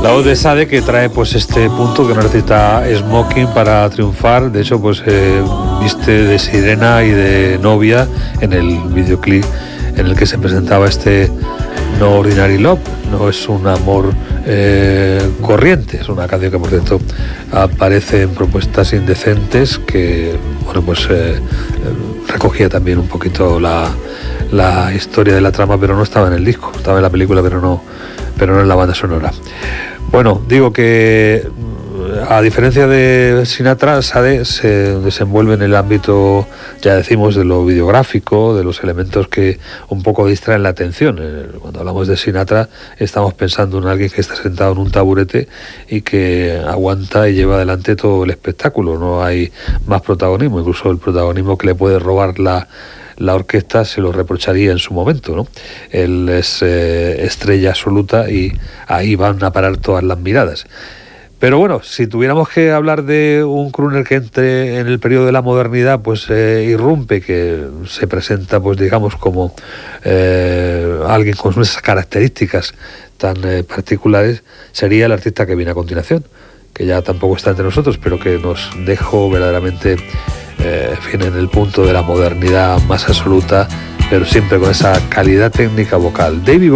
La voz de Sade, que trae pues este punto que no necesita smoking para triunfar. De hecho, pues viste de sirena y de novia en el videoclip en el que se presentaba este No Ordinary Love. No es un amor corriente. Es una canción que, por cierto, aparece en Propuestas Indecentes, que bueno, pues recogía también un poquito la historia de la trama, pero no estaba en el disco. Estaba en la película, pero no en la banda sonora. Bueno, digo que a diferencia de Sinatra, Sade se desenvuelve en el ámbito, ya decimos, de lo videográfico, de los elementos que un poco distraen la atención. Cuando hablamos de Sinatra, estamos pensando en alguien que está sentado en un taburete y que aguanta y lleva adelante todo el espectáculo. No hay más protagonismo, incluso el protagonismo que le puede robar la orquesta se lo reprocharía en su momento, ¿no? Él es estrella absoluta y ahí van a parar todas las miradas. Pero bueno, si tuviéramos que hablar de un crooner que entre en el periodo de la modernidad, pues irrumpe, que se presenta, pues digamos, como alguien con esas características tan particulares, sería el artista que viene a continuación, que ya tampoco está entre nosotros, pero que nos dejó verdaderamente en el punto de la modernidad más absoluta, pero siempre con esa calidad técnica vocal. David